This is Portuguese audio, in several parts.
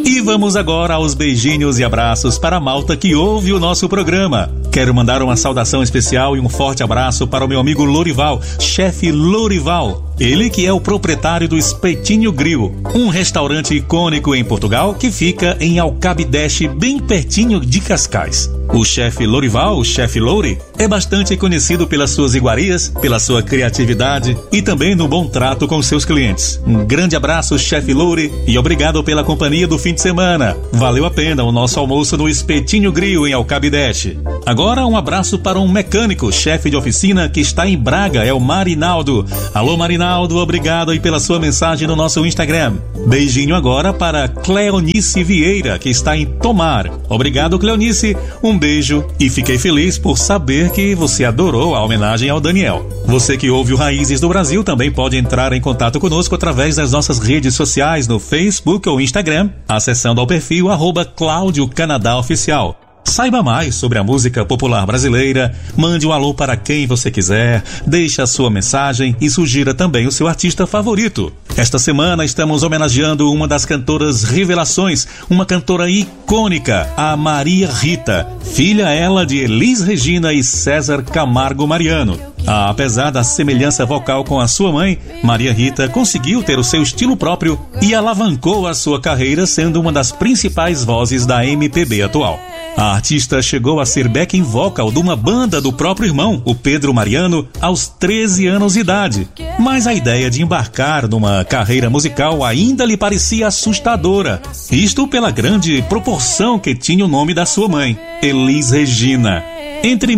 E vamos agora aos beijinhos e abraços para a malta que ouve o nosso programa. Quero mandar uma saudação especial e um forte abraço para o meu amigo Lorival, chefe Lorival. Ele que é o proprietário do Espetinho Grill, um restaurante icônico em Portugal que fica em Alcabideste, bem pertinho de Cascais. O chefe Lorival, o chefe Louri, é bastante conhecido pelas suas iguarias, pela sua criatividade e também no bom trato com seus clientes. Um grande abraço, chefe Louri, e obrigado pela companhia do fim de semana. Valeu a pena o nosso almoço no Espetinho Grill em Alcabideste. Agora um abraço para um mecânico, chefe de oficina que está em Braga, é o Marinaldo. Alô Marinaldo, obrigado aí pela sua mensagem no nosso Instagram. Beijinho agora para Cleonice Vieira, que está em Tomar. Obrigado, Cleonice, um beijo e fiquei feliz por saber que você adorou a homenagem ao Daniel. Você que ouve o Raízes do Brasil também pode entrar em contato conosco através das nossas redes sociais no Facebook ou Instagram, acessando ao perfil @Cláudio Canadá Oficial. Saiba mais sobre a música popular brasileira, mande um alô para quem você quiser, deixe a sua mensagem e sugira também o seu artista favorito. Esta semana estamos homenageando uma das cantoras revelações, uma cantora icônica, a Maria Rita, filha ela de Elis Regina e César Camargo Mariano. Apesar da semelhança vocal com a sua mãe, Maria Rita conseguiu ter o seu estilo próprio e alavancou a sua carreira sendo uma das principais vozes da MPB atual. A artista chegou a ser backing vocal de uma banda do próprio irmão, o Pedro Mariano, aos 13 anos de idade. Mas a ideia de embarcar numa carreira musical ainda lhe parecia assustadora. Isto pela grande proporção que tinha o nome da sua mãe, Elis Regina. Entre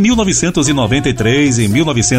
1993 e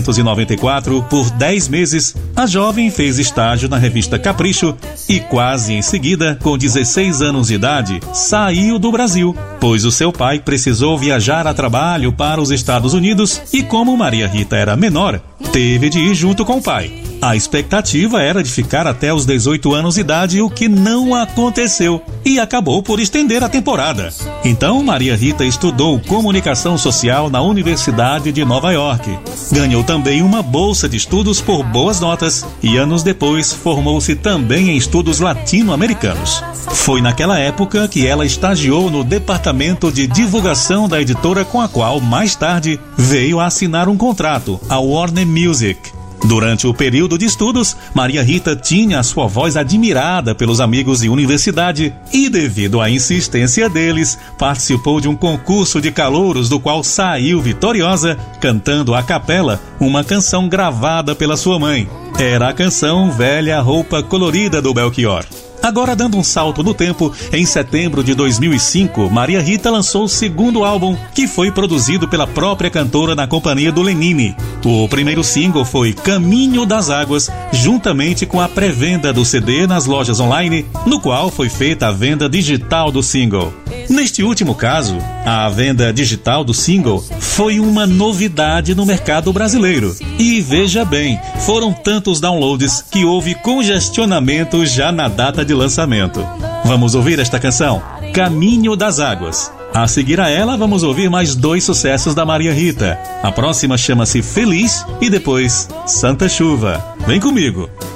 1994, por 10 meses, a jovem fez estágio na revista Capricho e quase em seguida, com 16 anos de idade, saiu do Brasil, pois o seu pai precisou viajar a trabalho para os Estados Unidos e como Maria Rita era menor, teve de ir junto com o pai. A expectativa era de ficar até os 18 anos de idade, o que não aconteceu, e acabou por estender a temporada. Então, Maria Rita estudou comunicação social na Universidade de Nova York. Ganhou também uma bolsa de estudos por boas notas e anos depois formou-se também em estudos latino-americanos. Foi naquela época que ela estagiou no departamento de divulgação da editora com a qual, mais tarde, veio a assinar um contrato, a Warner Music. Durante o período de estudos, Maria Rita tinha a sua voz admirada pelos amigos de universidade e, devido à insistência deles, participou de um concurso de calouros do qual saiu vitoriosa, cantando a capela uma canção gravada pela sua mãe. Era a canção Velha Roupa Colorida do Belchior. Agora, dando um salto no tempo, em setembro de 2005, Maria Rita lançou o segundo álbum, que foi produzido pela própria cantora na companhia do Lenine. O primeiro single foi Caminho das Águas, juntamente com a pré-venda do CD nas lojas online, no qual foi feita a venda digital do single. Neste último caso, a venda digital do single foi uma novidade no mercado brasileiro. E veja bem, foram tantos downloads que houve congestionamento já na data de lançamento. Vamos ouvir esta canção, Caminho das Águas. A seguir a ela, vamos ouvir mais 2 sucessos da Maria Rita. A próxima chama-se Feliz e depois Santa Chuva. Vem comigo!